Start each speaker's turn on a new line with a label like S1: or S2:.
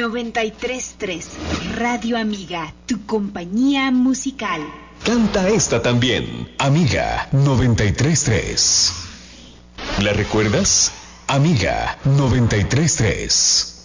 S1: 93.3 Radio Amiga, tu compañía musical.
S2: Canta esta también, Amiga 93.3. ¿La recuerdas? Amiga 93.3.